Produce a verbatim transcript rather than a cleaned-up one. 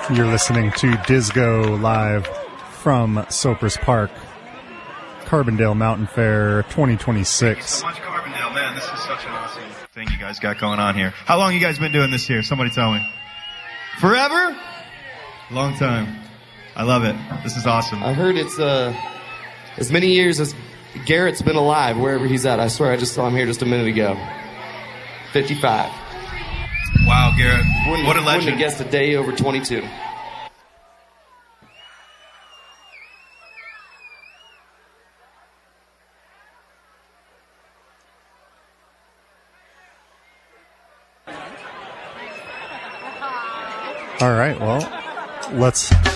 You're listening to Disco live from Sopris Park, Carbondale Mountain Fair twenty twenty-six. Thank you so much, Carbondale. Man, this is such an awesome thing you guys got going on here. How long you guys been doing this here? Somebody tell me. Forever? Long time. I love it. This is awesome. I heard it's uh, as many years as Garrett's been alive, wherever he's at. I swear, I just saw him here just a minute ago. fifty-five. Wow, Garrett. Wouldn't, what a legend. Wouldn't have guessed a day over twenty-two. All right, well, let's